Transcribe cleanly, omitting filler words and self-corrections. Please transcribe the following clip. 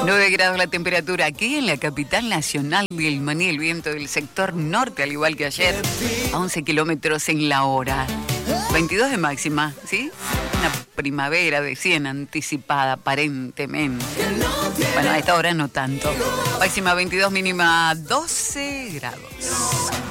9 grados la temperatura aquí en la capital nacional del Maní, el viento del sector norte, al igual que ayer, a 11 kilómetros en la hora. 22 de máxima, ¿sí? Una primavera, decían, anticipada aparentemente. Bueno, a esta hora no tanto. Máxima 22, mínima 12 grados.